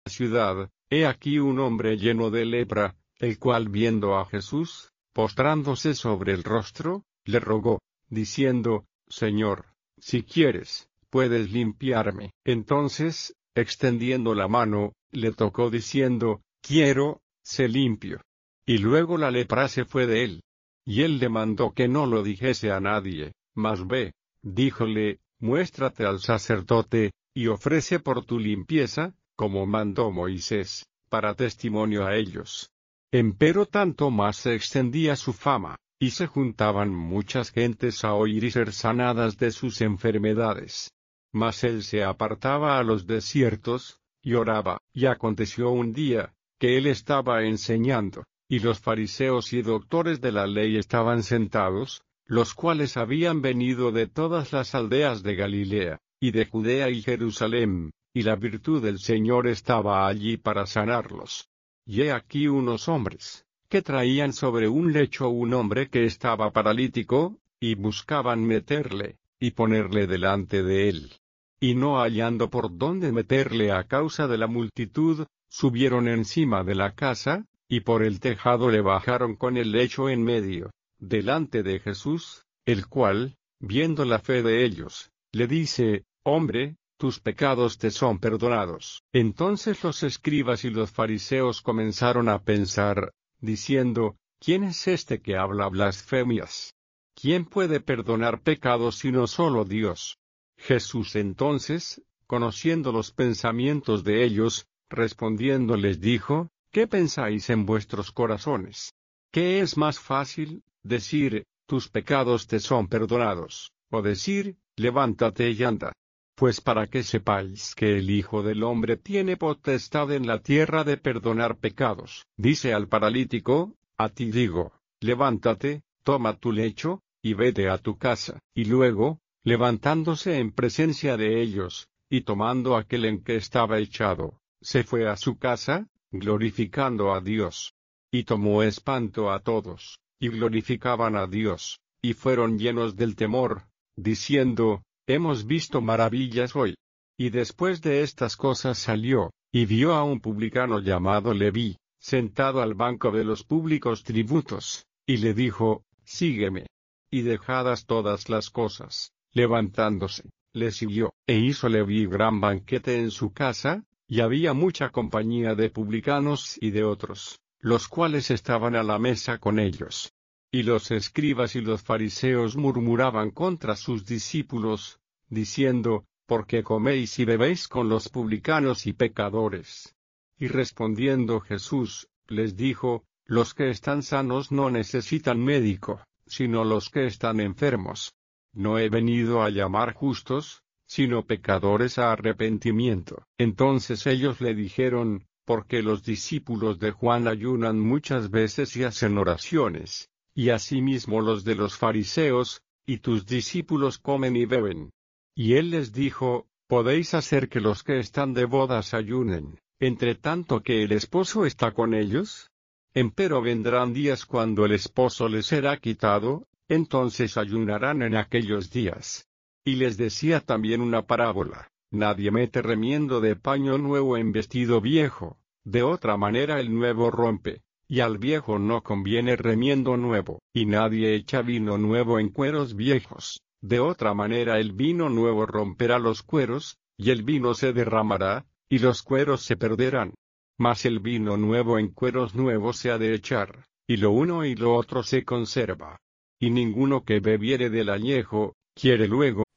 ciudad, he aquí un hombre lleno de lepra, el cual viendo a Jesús, postrándose sobre el rostro, le rogó, diciendo, Señor, si quieres, puedes limpiarme. Entonces, extendiendo la mano, le tocó diciendo, quiero, sé limpio. Y luego la lepra se fue de él. Y él le mandó que no lo dijese a nadie, mas ve, díjole, muéstrate al sacerdote, y ofrece por tu limpieza, como mandó Moisés, para testimonio a ellos. Empero tanto más se extendía su fama, y se juntaban muchas gentes a oír y ser sanadas de sus enfermedades. Mas él se apartaba a los desiertos, y oraba. Y aconteció un día, que él estaba enseñando, y los fariseos y doctores de la ley estaban sentados, los cuales habían venido de todas las aldeas de Galilea, y de Judea y Jerusalén, y la virtud del Señor estaba allí para sanarlos. Y he aquí unos hombres, que traían sobre un lecho un hombre que estaba paralítico, y buscaban meterle, y ponerle delante de él. Y no hallando por dónde meterle a causa de la multitud, subieron encima de la casa, y por el tejado le bajaron con el lecho en medio, delante de Jesús, el cual, viendo la fe de ellos, le dice, hombre, tus pecados te son perdonados. Entonces los escribas y los fariseos comenzaron a pensar, diciendo, ¿quién es este que habla blasfemias? ¿Quién puede perdonar pecados sino solo Dios? Jesús entonces, conociendo los pensamientos de ellos, respondiendo les dijo, ¿qué pensáis en vuestros corazones? ¿Qué es más fácil, decir, tus pecados te son perdonados, o decir, levántate y anda? Pues para que sepáis que el Hijo del Hombre tiene potestad en la tierra de perdonar pecados. Dice al paralítico, a ti digo, levántate, toma tu lecho, y vete a tu casa. Y luego, levantándose en presencia de ellos, y tomando aquel en que estaba echado, se fue a su casa, glorificando a Dios. Y tomó espanto a todos, y glorificaban a Dios, y fueron llenos del temor, diciendo, hemos visto maravillas hoy. Y después de estas cosas salió, y vio a un publicano llamado Leví, sentado al banco de los públicos tributos, y le dijo, sígueme. Y dejadas todas las cosas, levantándose, le siguió, e hizo Leví gran banquete en su casa, y había mucha compañía de publicanos y de otros, los cuales estaban a la mesa con ellos. Y los escribas y los fariseos murmuraban contra sus discípulos, diciendo, ¿por qué coméis y bebéis con los publicanos y pecadores? Y respondiendo Jesús, les dijo, los que están sanos no necesitan médico, sino los que están enfermos. No he venido a llamar justos, sino pecadores a arrepentimiento. Entonces ellos le dijeron, ¿por qué los discípulos de Juan ayunan muchas veces y hacen oraciones? Y asimismo los de los fariseos, y tus discípulos comen y beben. Y él les dijo, ¿podéis hacer que los que están de bodas ayunen, entre tanto que el esposo está con ellos? Empero vendrán días cuando el esposo les será quitado, entonces ayunarán en aquellos días. Y les decía también una parábola, nadie mete remiendo de paño nuevo en vestido viejo, de otra manera el nuevo rompe. Y al viejo no conviene remiendo nuevo, y nadie echa vino nuevo en cueros viejos, de otra manera el vino nuevo romperá los cueros, y el vino se derramará, y los cueros se perderán. Mas el vino nuevo en cueros nuevos se ha de echar, y lo uno y lo otro se conserva. Y ninguno que bebiere del añejo, quiere luego